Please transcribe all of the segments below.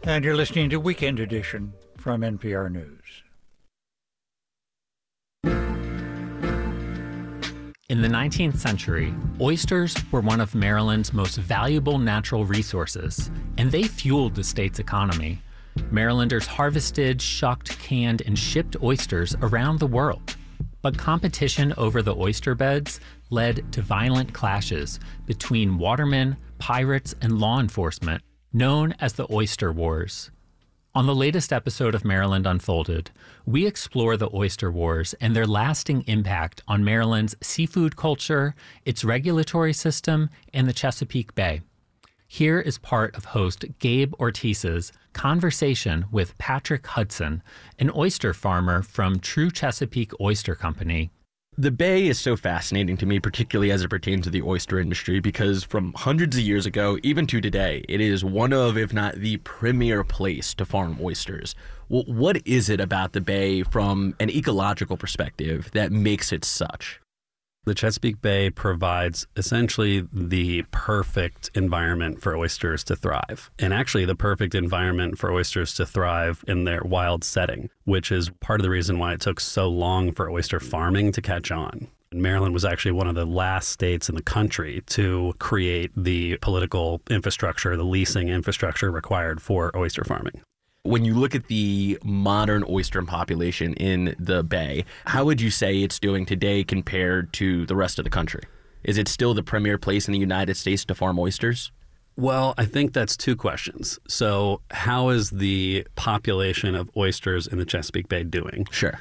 And you're listening to Weekend Edition from NPR News. In the 19th century, oysters were one of Maryland's most valuable natural resources, and they fueled the state's economy. Marylanders harvested, shucked, canned, and shipped oysters around the world. But competition over the oyster beds led to violent clashes between watermen, pirates, and law enforcement, known as the Oyster Wars. On the latest episode of Maryland Unfolded, we explore the Oyster Wars and their lasting impact on Maryland's seafood culture, its regulatory system, and the Chesapeake Bay. Here is part of host Gabe Ortiz's conversation with Patrick Hudson, an oyster farmer from True Chesapeake Oyster Company. The Bay is so fascinating to me, particularly as it pertains to the oyster industry, because from hundreds of years ago, even to today, it is one of, if not the premier place to farm oysters. Well, what is it about the Bay from an ecological perspective that makes it such? The Chesapeake Bay provides essentially the perfect environment for oysters to thrive, and actually the perfect environment for oysters to thrive in their wild setting, which is part of the reason why it took so long for oyster farming to catch on. Maryland was actually one of the last states in the country to create the political infrastructure, the leasing infrastructure required for oyster farming. When you look at the modern oyster population in the Bay, how would you say it's doing today compared to the rest of the country? Is it still the premier place in the United States to farm oysters? Well, I think that's two questions. So how is the population of oysters in the Chesapeake Bay doing? Sure.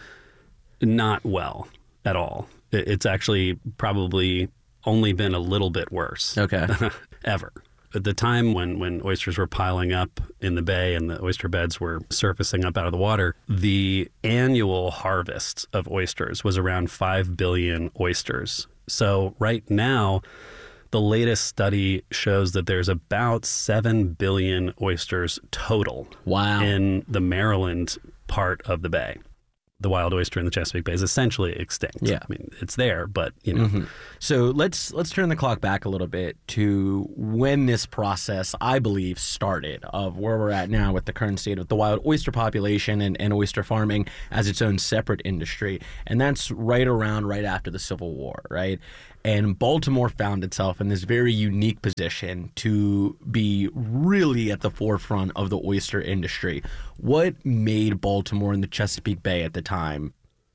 Not well at all. It's actually probably only been a little bit worse. Okay. Ever. At the time when oysters were piling up in the bay and the oyster beds were surfacing up out of the water, the annual harvest of oysters was around 5 billion oysters. So right now, the latest study shows that there's about 7 billion oysters total. Wow. In the Maryland part of the bay. The wild oyster in the Chesapeake Bay is essentially extinct. Yeah. I mean, it's there, but, you know. Mm-hmm. So let's turn the clock back a little bit to when this process, I believe, started of where we're at now with the current state of the wild oyster population and oyster farming as its own separate industry. And that's right after the Civil War, right? And Baltimore found itself in this very unique position to be really at the forefront of the oyster industry. What made Baltimore and the Chesapeake Bay at the time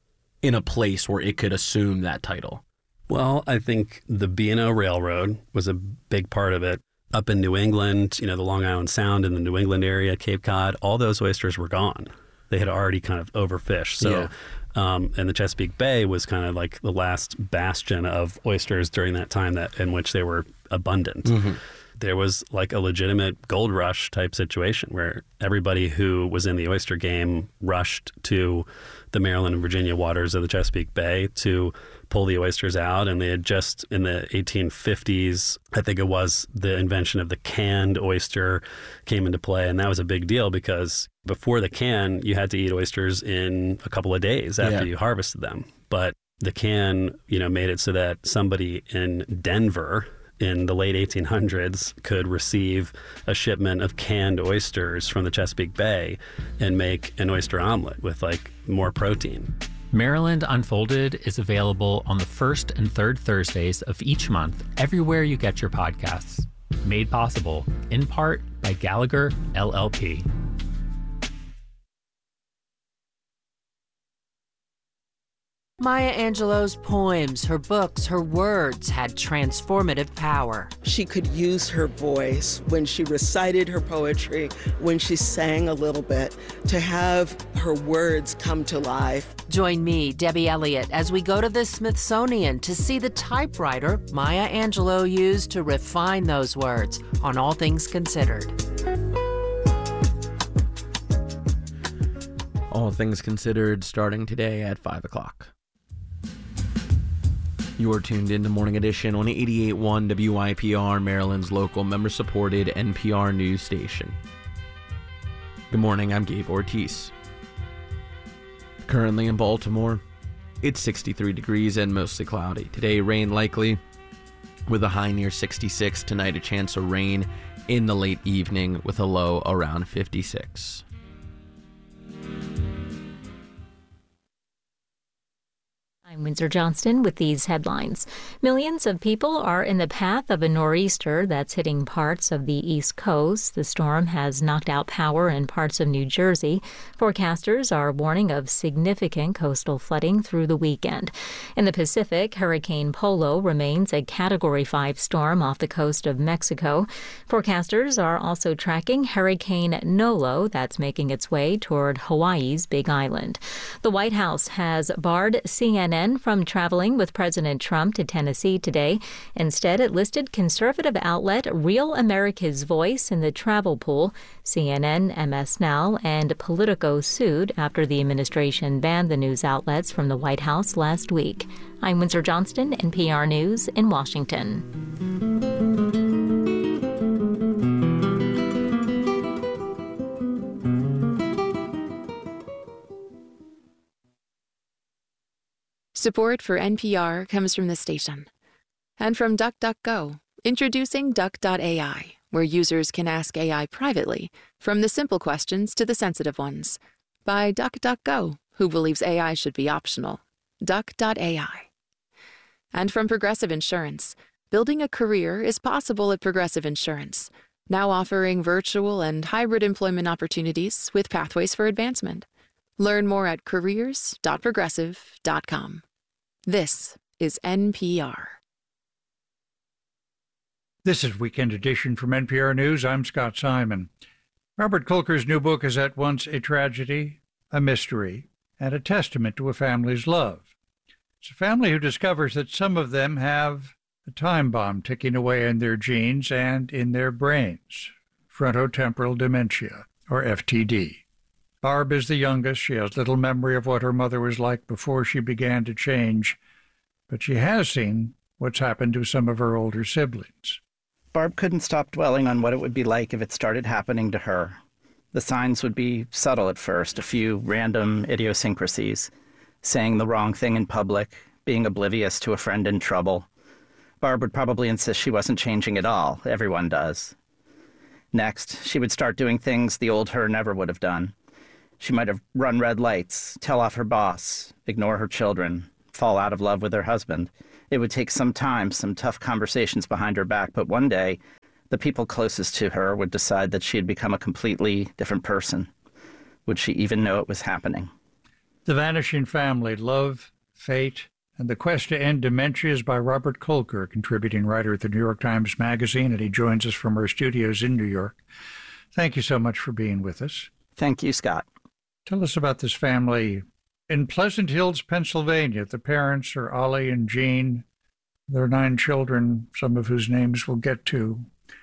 in a place where it could assume that title? Well, I think the B&O Railroad was a big part of it. Up in New England, you know, the Long Island Sound in the New England area, Cape Cod, all those oysters were gone. They had already kind of overfished. So. Yeah. And the Chesapeake Bay was kind of like the last bastion of oysters during that time in which they were abundant. Mm-hmm. There was like a legitimate gold rush type situation where everybody who was in the oyster game rushed to the Maryland and Virginia waters of the Chesapeake Bay to pull the oysters out. And they had just in the 1850s, I think it was, the invention of the canned oyster came into play. And that was a big deal because before the can, you had to eat oysters in a couple of days after you harvested them. But the can, you know, made it so that somebody in Denver in the late 1800s could receive a shipment of canned oysters from the Chesapeake Bay and make an oyster omelet with like more protein. Maryland Unfolded is available on the first and third Thursdays of each month everywhere you get your podcasts. Made possible in part by Gallagher LLP. Maya Angelou's poems, her books, her words had transformative power. She could use her voice when she recited her poetry, when she sang a little bit, to have her words come to life. Join me, Debbie Elliott, as we go to the Smithsonian to see the typewriter Maya Angelou used to refine those words on All Things Considered. All Things Considered starting today at 5 o'clock. You're tuned into Morning Edition on 88.1 WYPR, Maryland's local member-supported NPR news station. Good morning, I'm Gabe Ortiz. Currently in Baltimore, it's 63 degrees and mostly cloudy. Today, rain likely with a high near 66. Tonight, a chance of rain in the late evening with a low around 56. I'm Windsor Johnston with these headlines. Millions of people are in the path of a nor'easter that's hitting parts of the East Coast. The storm has knocked out power in parts of New Jersey. Forecasters are warning of significant coastal flooding through the weekend. In the Pacific, Hurricane Polo remains a Category 5 storm off the coast of Mexico. Forecasters are also tracking Hurricane Nolo that's making its way toward Hawaii's Big Island. The White House has barred CNN from traveling with President Trump to Tennessee today. Instead, it listed conservative outlet Real America's Voice in the travel pool. CNN, MS Now, and Politico sued after the administration banned the news outlets from the White House last week. I'm Windsor Johnston, NPR News in Washington. Support for NPR comes from the station and from DuckDuckGo, introducing Duck.ai, where users can ask AI privately, from the simple questions to the sensitive ones, by DuckDuckGo, who believes AI should be optional. Duck.ai. And from Progressive Insurance, building a career is possible at Progressive Insurance, now offering virtual and hybrid employment opportunities with pathways for advancement. Learn more at careers.progressive.com. This is NPR. This is Weekend Edition from NPR News. I'm Scott Simon. Robert Kolker's new book is at once a tragedy, a mystery, and a testament to a family's love. It's a family who discovers that some of them have a time bomb ticking away in their genes and in their brains, frontotemporal dementia, or FTD. Barb is the youngest. She has little memory of what her mother was like before she began to change, but she has seen what's happened to some of her older siblings. Barb couldn't stop dwelling on what it would be like if it started happening to her. The signs would be subtle at first, a few random idiosyncrasies, saying the wrong thing in public, being oblivious to a friend in trouble. Barb would probably insist she wasn't changing at all. Everyone does. Next, she would start doing things the old her never would have done. She might have run red lights, tell off her boss, ignore her children, fall out of love with her husband. It would take some time, some tough conversations behind her back, but one day, the people closest to her would decide that she had become a completely different person. Would she even know it was happening? The Vanishing Family, Love, Fate, and the Quest to End Dementia is by Robert Kolker, a contributing writer at the New York Times Magazine, and he joins us from our studios in New York. Thank you so much for being with us. Thank you, Scott. Tell us about this family in Pleasant Hills, Pennsylvania. The parents are Ollie and Jean. Their 9 children, some of whose names we'll get to.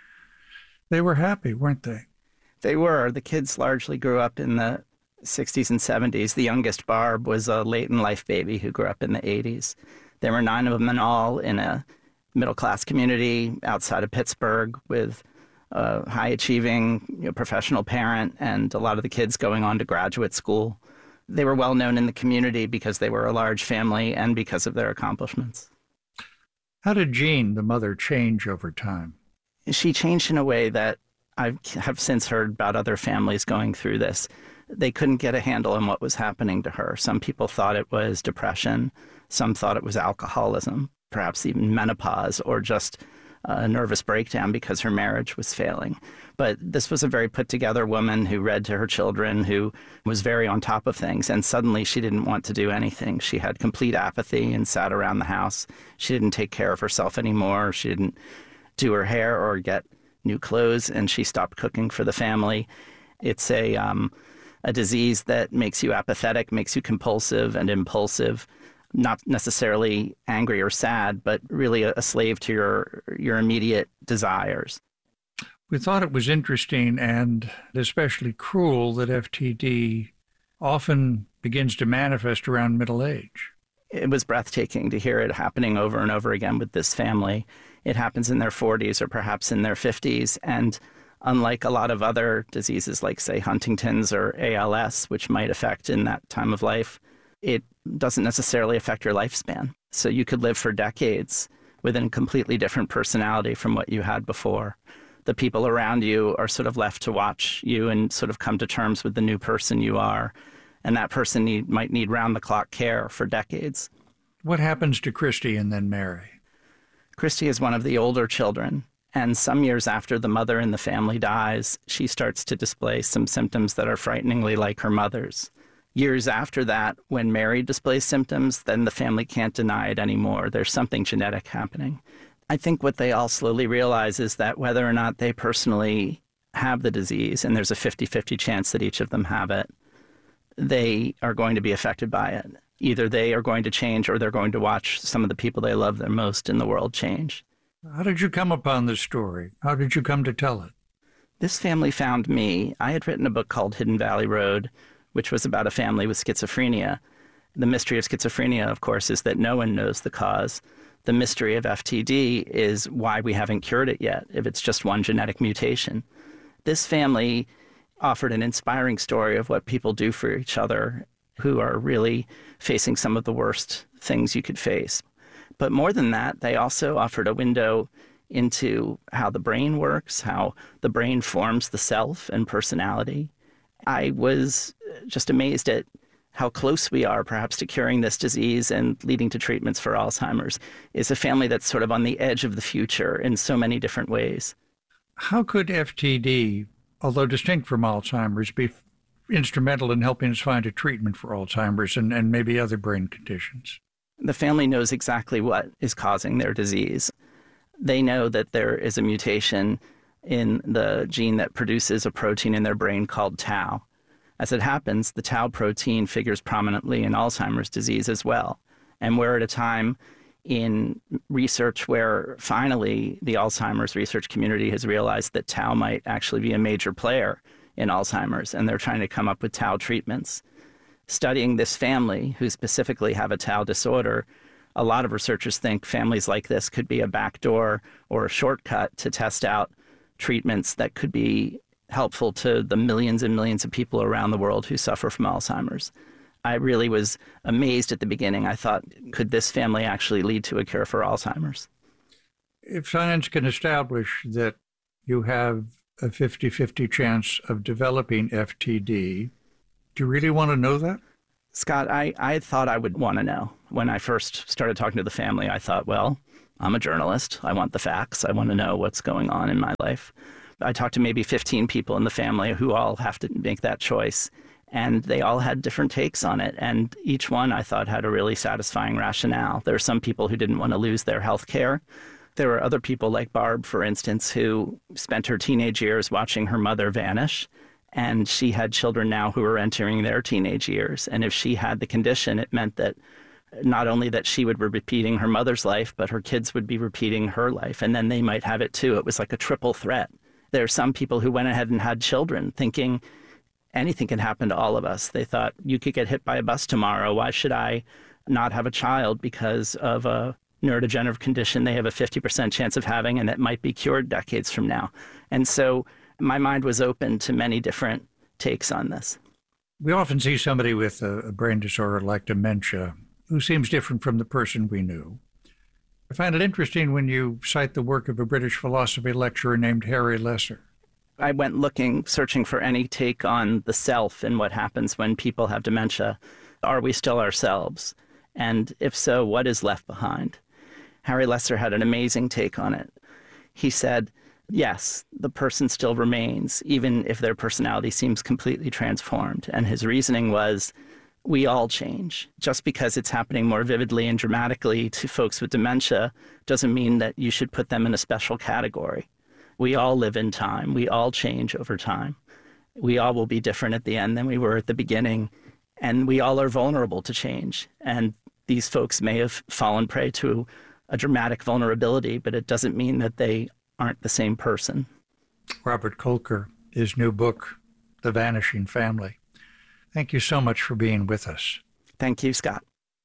They were happy, weren't they? They were. The kids largely grew up in the 60s and 70s. The youngest, Barb, was a late-in-life baby who grew up in the 80s. There were 9 of them in all in a middle-class community outside of Pittsburgh with a high-achieving professional parent and a lot of the kids going on to graduate school. They were well known in the community because they were a large family and because of their accomplishments. How did Jean, the mother, change over time? She changed in a way that I have since heard about other families going through this. They couldn't get a handle on what was happening to her. Some people thought it was depression. Some thought it was alcoholism, perhaps even menopause, or just a nervous breakdown because her marriage was failing. But this was a very put-together woman who read to her children, who was very on top of things, and suddenly she didn't want to do anything. She had complete apathy and sat around the house. She didn't take care of herself anymore. She didn't do her hair or get new clothes, and she stopped cooking for the family. It's a disease that makes you apathetic, makes you compulsive and impulsive, not necessarily angry or sad, but really a slave to your immediate desires. We thought it was interesting and especially cruel that FTD often begins to manifest around middle age. It was breathtaking to hear it happening over and over again with this family. It happens in their 40s or perhaps in their 50s, and unlike a lot of other diseases like, say, Huntington's or ALS, which might affect in that time of life, it doesn't necessarily affect your lifespan. So you could live for decades with a completely different personality from what you had before. the people around you are sort of left to watch you and sort of come to terms with the new person you are. And that person might need round-the-clock care for decades. What happens to Christy and then Mary? Christy is one of the older children, and some years after the mother in the family dies, she starts to display some symptoms that are frighteningly like her mother's. Years after that, when Mary displays symptoms, then the family can't deny it anymore. There's something genetic happening. I think what they all slowly realize is that whether or not they personally have the disease, and there's a 50-50 chance that each of them have it, they are going to be affected by it. Either they are going to change or they're going to watch some of the people they love the most in the world change. How did you come upon this story? How did you come to tell it? This family found me. I had written a book called Hidden Valley Road, which was about a family with schizophrenia. The mystery of schizophrenia, of course, is that no one knows the cause. The mystery of FTD is why we haven't cured it yet, if it's just one genetic mutation. This family offered an inspiring story of what people do for each other who are really facing some of the worst things you could face. But more than that, they also offered a window into how the brain works, how the brain forms the self and personality. I was just amazed at how close we are perhaps to curing this disease and leading to treatments for Alzheimer's. It's a family that's sort of on the edge of the future in so many different ways. How could FTD, although distinct from Alzheimer's, be instrumental in helping us find a treatment for Alzheimer's and maybe other brain conditions? The family knows exactly what is causing their disease. They know that there is a mutation in the gene that produces a protein in their brain called tau. As it happens, the tau protein figures prominently in Alzheimer's disease as well. And we're at a time in research where finally the Alzheimer's research community has realized that tau might actually be a major player in Alzheimer's, and they're trying to come up with tau treatments. Studying this family, who specifically have a tau disorder, a lot of researchers think families like this could be a backdoor or a shortcut to test out treatments that could be helpful to the millions and millions of people around the world who suffer from Alzheimer's. I really was amazed at the beginning. I thought, could this family actually lead to a cure for Alzheimer's? If science can establish that you have a 50-50 chance of developing FTD, do you really want to know that? Scott, I thought I would want to know. When I first started talking to the family, I thought, well, I'm a journalist. I want the facts. I want to know what's going on in my life. I talked to maybe 15 people in the family who all have to make that choice, and they all had different takes on it. And each one, I thought, had a really satisfying rationale. There were some people who didn't want to lose their health care. There were other people like Barb, for instance, who spent her teenage years watching her mother vanish. And she had children now who were entering their teenage years. And if she had the condition, it meant that not only that she would be repeating her mother's life, but her kids would be repeating her life. And then they might have it too. It was like a triple threat. There are some people who went ahead and had children thinking anything can happen to all of us. They thought, you could get hit by a bus tomorrow. Why should I not have a child because of a neurodegenerative condition they have a 50% chance of having, and that might be cured decades from now? And so my mind was open to many different takes on this. We often see somebody with a brain disorder like dementia who seems different from the person we knew. I find it interesting when you cite the work of a British philosophy lecturer named Harry Lesser. I went searching for any take on the self and what happens when people have dementia. Are we still ourselves? And if so, what is left behind? Harry Lesser had an amazing take on it. He said, yes, the person still remains, even if their personality seems completely transformed. And his reasoning was, we all change. Just because it's happening more vividly and dramatically to folks with dementia doesn't mean that you should put them in a special category. We all live in time. We all change over time. We all will be different at the end than we were at the beginning. And we all are vulnerable to change. And these folks may have fallen prey to a dramatic vulnerability, but it doesn't mean that they aren't the same person. Robert Kolker, his new book, The Vanishing Family. Thank you so much for being with us. Thank you, Scott.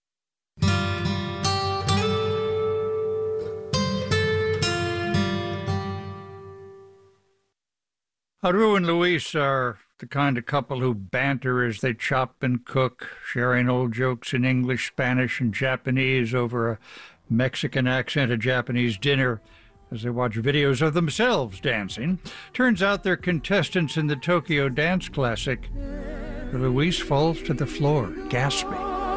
Audrey and Luis are the kind of couple who banter as they chop and cook, sharing old jokes in English, Spanish, and Japanese over a Mexican accent at Japanese dinner. as they watch videos of themselves dancing. Turns out they're contestants in the Tokyo Dance Classic. Luis falls to the floor, gasping.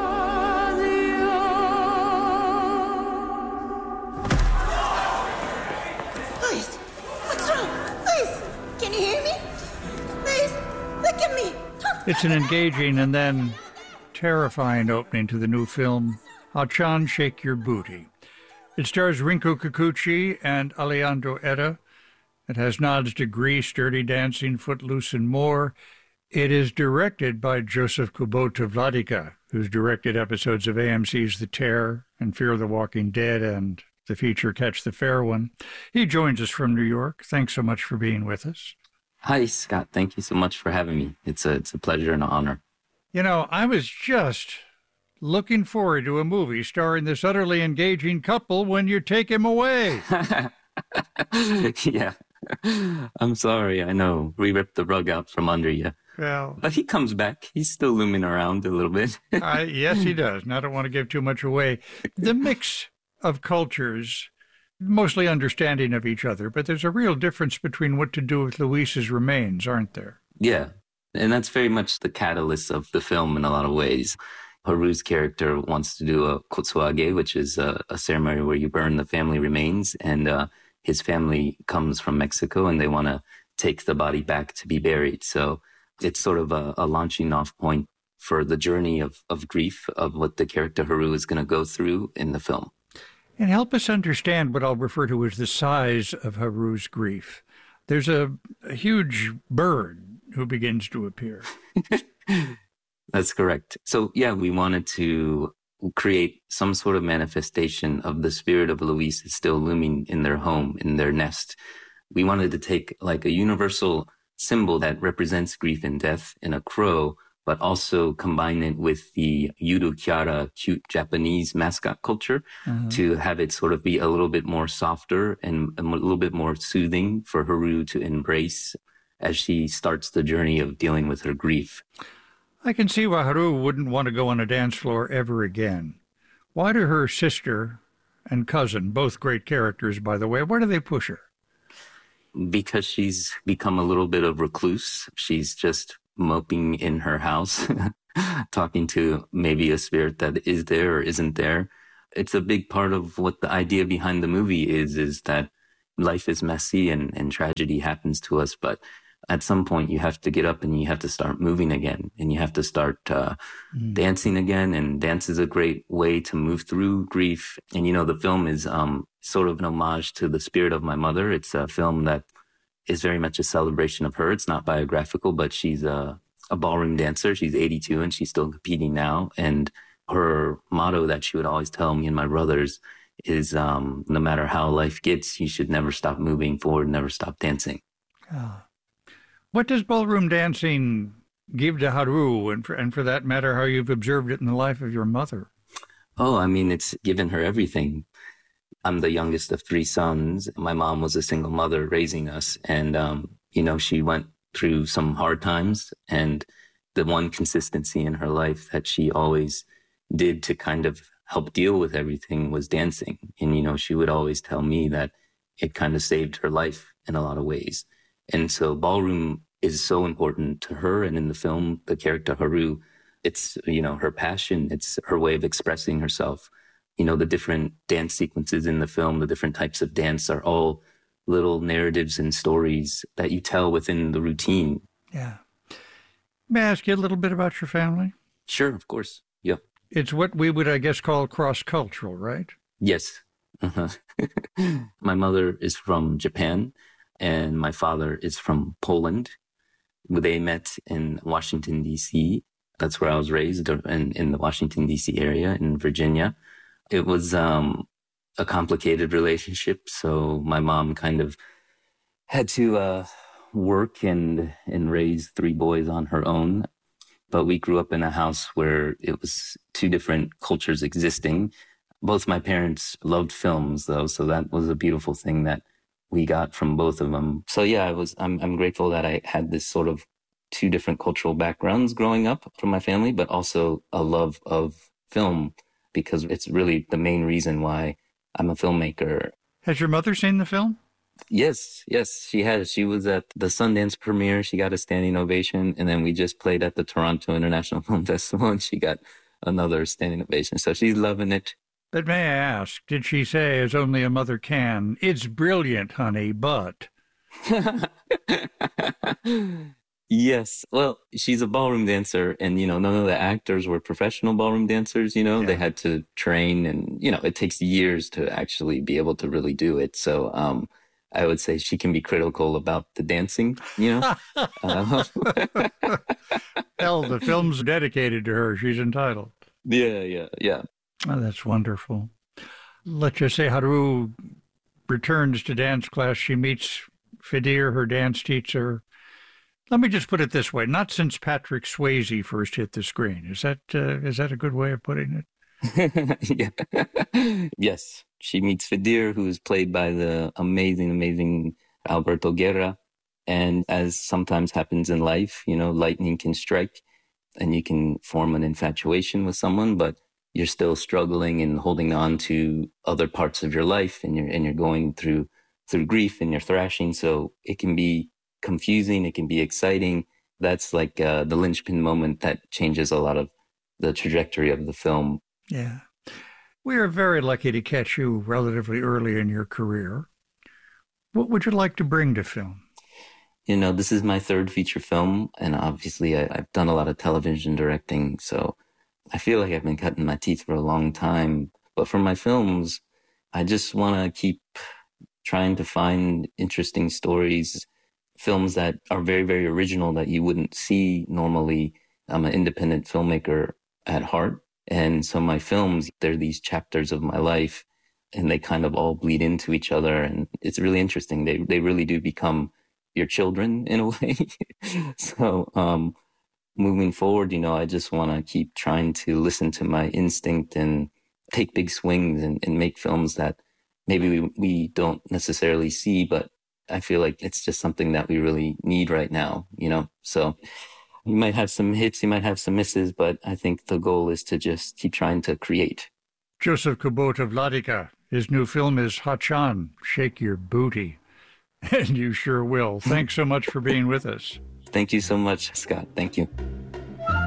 Luis, what's wrong? Luis, can you hear me? Luis, look at me. It's an engaging and then terrifying opening to the new film, Hachan Shake Your Booty. It stars Rinku Kikuchi and Alejandro Etta. It has nods to Grease, Dirty Dancing, Footloose, and more. It is directed by Joseph Kubota Vladica, who's directed episodes of AMC's The Terror and Fear the Walking Dead and the feature Catch the Fair One. He joins us from New York. Thanks so much for being with us. Hi, Scott. Thank you so much for having me. It's a pleasure and an honor. You know, I was just looking forward to a movie starring this utterly engaging couple when you take him away. Yeah. I'm sorry. I know. We ripped the rug out from under you. Well, but he comes back. He's still looming around a little bit. Yes, he does. And I don't want to give too much away. The mix of cultures, mostly understanding of each other, but there's a real difference between what to do with Luis's remains, aren't there? Yeah. And that's very much the catalyst of the film in a lot of ways. Haru's character wants to do a kotsuage, which is a ceremony where you burn the family remains. And his family comes from Mexico and they want to take the body back to be buried. So it's sort of a launching off point for the journey of grief of what the character Haru is going to go through in the film. And help us understand what I'll refer to as the size of Haru's grief. There's a huge bird who begins to appear. That's correct. So, yeah, we wanted to create some sort of manifestation of the spirit of Luis is still looming in their home, in their nest. We wanted to take like a universal symbol that represents grief and death in a crow, but also combine it with the Yuru Kyara, cute Japanese mascot culture to have it sort of be a little bit more softer and a little bit more soothing for Haru to embrace as she starts the journey of dealing with her grief. I can see why Haru wouldn't want to go on a dance floor ever again. Why do her sister and cousin, both great characters, by the way, why do they push her? Because she's become a little bit of recluse. She's just moping in her house, talking to maybe a spirit that is there or isn't there. It's a big part of what the idea behind the movie is that life is messy and tragedy happens to us, but at some point you have to get up and you have to start moving again and you have to start dancing again. And dance is a great way to move through grief. And, you know, the film is sort of an homage to the spirit of my mother. It's a film that is very much a celebration of her. It's not biographical, but she's a ballroom dancer. She's 82 and she's still competing now. And her motto that she would always tell me and my brothers is no matter how life gets, you should never stop moving forward, never stop dancing. Oh. What does ballroom dancing give to Haru, and for that matter, how you've observed it in the life of your mother? Oh, I mean, it's given her everything. I'm the youngest of three sons. My mom was a single mother raising us. And, you know, she went through some hard times. And the one consistency in her life that she always did to kind of help deal with everything was dancing. And, you know, she would always tell me that it kind of saved her life in a lot of ways. And so ballroom is so important to her. And in the film, the character Haru, it's, you know, her passion. It's her way of expressing herself. You know, the different dance sequences in the film, the different types of dance are all little narratives and stories that you tell within the routine. Yeah. May I ask you a little bit about your family? Sure, of course. Yeah. It's what we would, I guess, call cross-cultural, right? Yes. My mother is from Japan. And my father is from Poland. They met in Washington, D.C. That's where I was raised, in the Washington, D.C. area in Virginia. It was a complicated relationship. So my mom kind of had to work and raise three boys on her own. But we grew up in a house where it was two different cultures existing. Both my parents loved films, though. So that was a beautiful thing that we got from both of them. So yeah, I'm grateful that I had this sort of two different cultural backgrounds growing up from my family, but also a love of film, because it's really the main reason why I'm a filmmaker. Has your mother seen the film? Yes, she has. She was at the Sundance premiere. She got a standing ovation. And then we just played at the Toronto International Film Festival, and she got another standing ovation. So she's loving it. But may I ask, did she say, as only a mother can, "It's brilliant, honey, but..." Yes. Well, she's a ballroom dancer, and, none of the actors were professional ballroom dancers, Yeah. They had to train, and, it takes years to actually be able to really do it. So, I would say she can be critical about the dancing, Hell, the film's dedicated to her. She's entitled. Yeah. Oh, that's wonderful. Let's just say Haru returns to dance class. She meets Fidir, her dance teacher. Let me just put it this way. Not since Patrick Swayze first hit the screen. Is that a good way of putting it? Yeah. Yes. She meets Fidir, who is played by the amazing Alberto Guerra. And as sometimes happens in life, lightning can strike and you can form an infatuation with someone, but you're still struggling and holding on to other parts of your life, and you're going through grief, and you're thrashing. So it can be confusing. It can be exciting. That's like the linchpin moment that changes a lot of the trajectory of the film. Yeah. We are very lucky to catch you relatively early in your career. What would you like to bring to film? This is my third feature film, and obviously I've done a lot of television directing, so I feel like I've been cutting my teeth for a long time. But for my films, I just want to keep trying to find interesting stories, films that are very, very original that you wouldn't see normally. I'm an independent filmmaker at heart. And so my films, they're these chapters of my life, and they kind of all bleed into each other. And it's really interesting. They really do become your children in a way. So moving forward, I just want to keep trying to listen to my instinct and take big swings and make films that maybe we don't necessarily see, but I feel like it's just something that we really need right now, So you might have some hits, you might have some misses, but I think the goal is to just keep trying to create. Joseph Kubota Wladyka, his new film is Hachan, Shake Your Booty. And you sure will. Thanks so much for being with us. Thank you so much, Scott. Thank you.